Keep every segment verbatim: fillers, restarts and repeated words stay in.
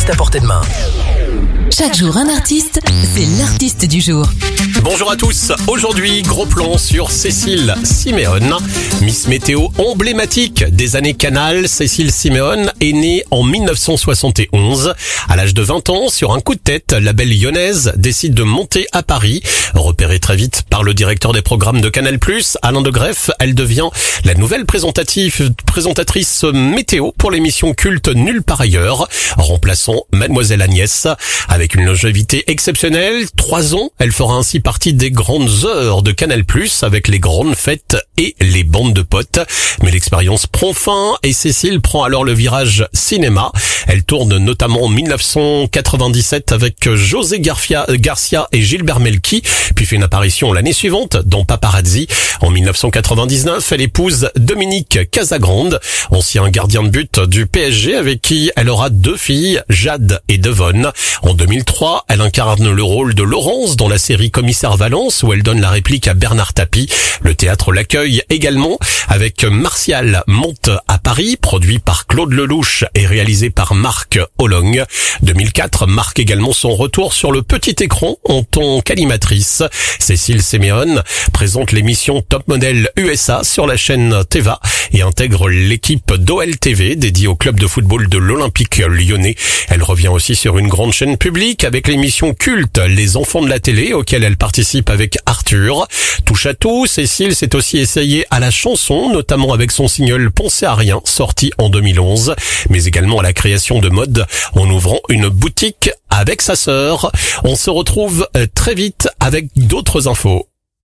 artiste à portée de main. Chaque jour un artiste, c'est l'artiste du jour. Bonjour à tous, aujourd'hui gros plan sur Cécile Siméon. Miss Météo emblématique des années Canal, Cécile Siméon est née en mille neuf cent soixante et onze. À l'âge de vingt ans, sur un coup de tête, la belle lyonnaise décide de monter à Paris. Repérée très vite par le directeur des programmes de Canal plus, Alain de Greff, elle devient la nouvelle présentative, présentatrice météo pour l'émission culte Nulle part ailleurs, remplaçant Mademoiselle Agnès. Avec une longévité exceptionnelle, trois ans, elle fera ainsi partie des grandes heures de Canal plus, avec les grandes fêtes et les bandes de potes. Mais l'expérience prend fin et Cécile prend alors le virage cinéma. Elle tourne notamment en mille neuf cent quatre-vingt-dix-sept avec José Garcia, Garcia et Gilbert Melki, puis fait une apparition l'année suivante dans Paparazzi. En mille neuf cent quatre-vingt-dix-neuf, elle épouse Dominique Casagrande, ancien gardien de but du P S G, avec qui elle aura deux filles, Jade et Devon. En deux mille trois, elle incarne le rôle de Laurence dans la série Commissaire Valence, où elle donne la réplique à Bernard Tapie. Le théâtre l'accueille également avec Martial monte à Paris, produit par Claude Lelouch et réalisé par Marc Hollong. deux mille quatre marque également son retour sur le petit écran en tant qu'animatrice. Cécile Siméon présente l'émission Top Model U S A sur la chaîne Teva et intègre l'équipe d'O L T V dédiée au club de football de l'Olympique lyonnais. Elle revient aussi sur une grande chaîne publique avec l'émission culte Les Enfants de la télé, auquel elle participe avec Arthur. Touche à tout, Cécile s'est aussi essayée à la chanson, notamment avec son single Pensez à rien, sorti en deux mille onze, mais également à la création de mode en ouvrant une boutique avec sa sœur. On se retrouve très vite avec d'autres infos.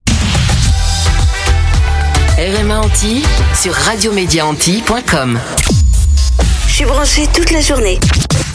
R M A Antilles sur radiomédia antilles point com. Je suis branchée toute la journée.